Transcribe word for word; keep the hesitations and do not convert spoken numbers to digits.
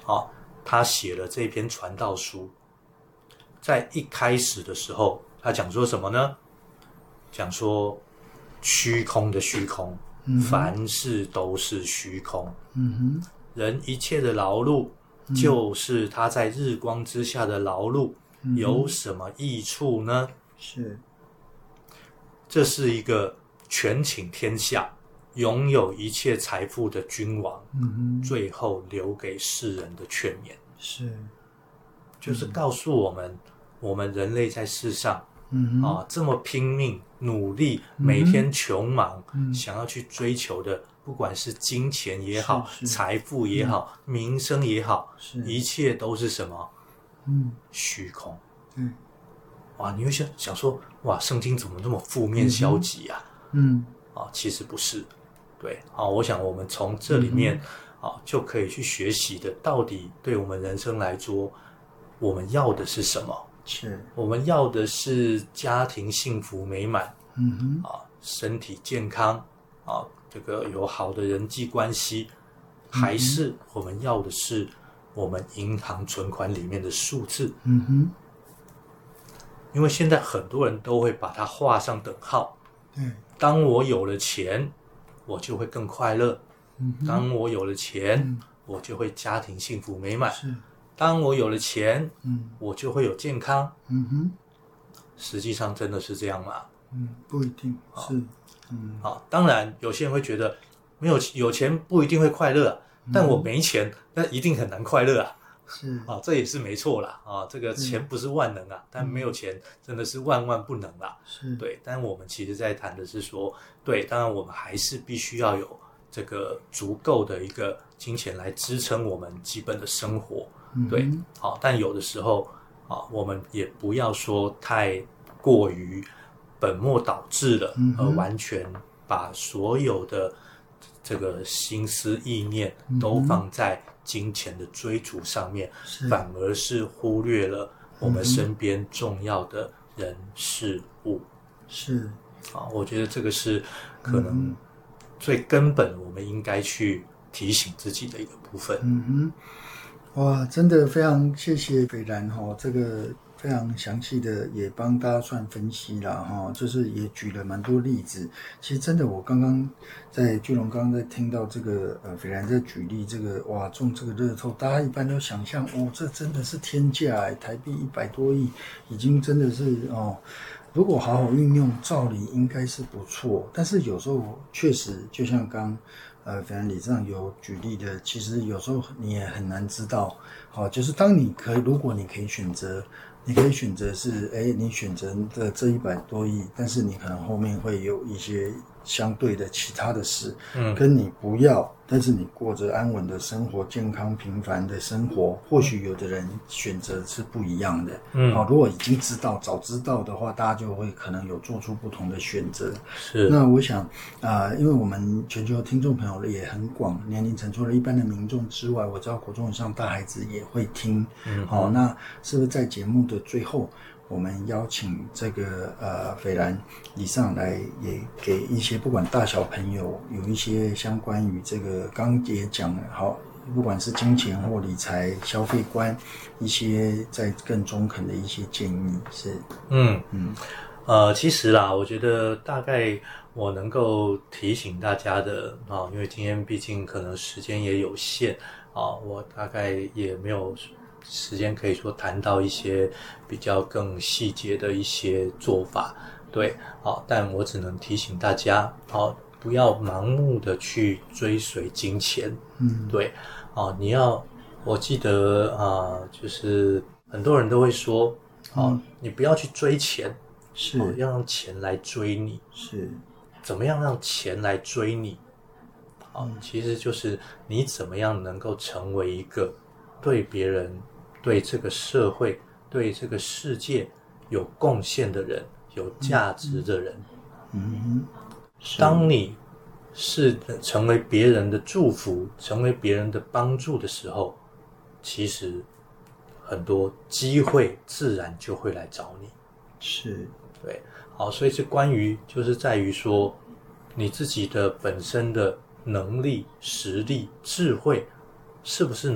好，他写了这篇传道书，在一开始的时候，他讲说什么呢？讲说虚空的虚空，嗯、凡事都是虚空。嗯、人一切的劳碌，嗯、就是他在日光之下的劳碌，嗯、有什么益处呢？ 是， 这是一个权倾天下、拥有一切财富的君王，嗯、最后留给世人的劝勉。 是， 就是告诉我们，嗯、我们人类在世上。嗯啊，这么拼命努力，每天穷忙，嗯、想要去追求的，不管是金钱也好，财富也好，嗯、名声也好，一切都是什么？嗯，虚空。嗯，哇，你会想想说，哇，圣经怎么那么负面消极啊？嗯，啊，其实不是，对啊，我想我们从这里面、嗯、啊，就可以去学习的，到底对我们人生来说，我们要的是什么？ 是， 我们要的是家庭幸福美满，嗯哼，啊，身体健康，啊，这个有好的人际关系，嗯、还是我们要的是我们银行存款里面的数字？嗯哼，因为现在很多人都会把它画上等号。嗯，当我有了钱，我就会更快乐。嗯，当我有了钱，嗯、我就会家庭幸福美满。是。当我有了钱，嗯，我就会有健康。嗯哼，实际上真的是这样吗？ 嗯，不一定是。 嗯，好，当然有些人会觉得没有有钱不一定会快乐、啊嗯、但我没钱，那一定很难快乐啊。 是啊，这也是没错啦。啊，这个钱不是万能啊，但没有钱真的是万万不能啦。 是， 对。但我们其实在谈的是说，对，当然我们还是必须要有这个足够的一个金钱来支撑我们基本的生活。对，好，但有的时候啊，我们也不要说太过于本末倒置了，嗯、而完全把所有的这个心思意念都放在金钱的追逐上面，嗯、反而是忽略了我们身边重要的人事物。 是， 啊，我觉得这个是可能最根本我们应该去提醒自己的一个部分。 嗯哼。哇，真的非常谢谢斐然哈，这个非常详细的也帮大家算分析了哈，就是也举了蛮多例子。其实真的，我刚刚在巨龙刚刚在听到这个呃斐然在举例这个哇中这个乐透，大家一般都想象哦，这真的是天价哎，台币一百多亿，已经真的是哦。如果好好运用，照理应该是不错，但是有时候确实就像刚。呃，斐然理事长有举例的，其实有时候你也很难知道，好，就是当你可以，如果你可以选择，你可以选择是，哎，你选择的这一百多亿，但是你可能后面会有一些相对的其他的事，嗯，跟你不要，但是你过着安稳的生活、健康平凡的生活，或许有的人选择是不一样的，嗯，好，如果已经知道、早知道的话，大家就会可能有做出不同的选择。 是， 那我想啊、呃，因为我们全球听众朋友也很广，年龄层除了一般的民众之外，我知道国中以上大孩子也会听，嗯，好，那是不是在节目的最后？我们邀请这个呃斐然以上来，也给一些不管大小朋友有一些相关于这个刚也讲了，好，不管是金钱或理财、消费观，一些在更中肯的一些建议是， 嗯嗯，呃，其实啦，我觉得大概我能够提醒大家的啊，因为今天毕竟可能时间也有限啊，我大概也没有。时间可以说谈到一些比较更细节的一些做法，对，好，但我只能提醒大家，好，不要盲目的去追随金钱，嗯，对，啊，你要，我记得啊，就是很多人都会说，啊，嗯、你不要去追钱， 是， 啊、要让钱来追你， 是， 怎么样让钱来追你？啊、嗯，其实就是你怎么样能够成为一个对别人。对这个社会、对这个世界有贡献的人、有价值的人，嗯，当你是成为别人的祝福、成为别人的帮助的时候，其实很多机会自然就会来找你。 是， 对，好，所以是关于，就是在于说，你自己的本身的能力、实力、智慧，是不是